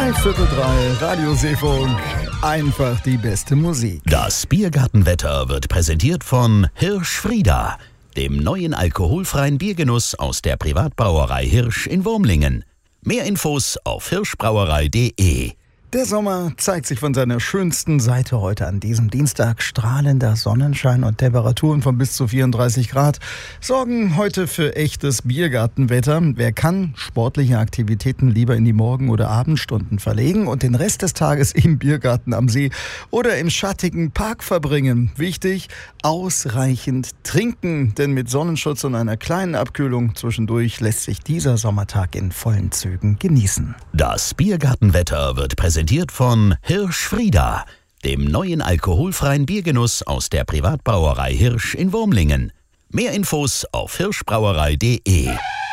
3:15, Radio Seefunk, einfach die beste Musik. Das Biergartenwetter wird präsentiert von Hirsch Frieda, dem neuen alkoholfreien Biergenuss aus der Privatbrauerei Hirsch in Wurmlingen. Mehr Infos auf hirschbrauerei.de. Der Sommer zeigt sich von seiner schönsten Seite heute an diesem Dienstag. Strahlender Sonnenschein und Temperaturen von bis zu 34 Grad sorgen heute für echtes Biergartenwetter. Wer kann, sportliche Aktivitäten lieber in die Morgen- oder Abendstunden verlegen und den Rest des Tages im Biergarten am See oder im schattigen Park verbringen. Wichtig, ausreichend trinken, denn mit Sonnenschutz und einer kleinen Abkühlung zwischendurch lässt sich dieser Sommertag in vollen Zügen genießen. Das Biergartenwetter wird präsentiert von Hirsch Frieda, dem neuen alkoholfreien Biergenuss aus der Privatbrauerei Hirsch in Wurmlingen. Mehr Infos auf hirschbrauerei.de.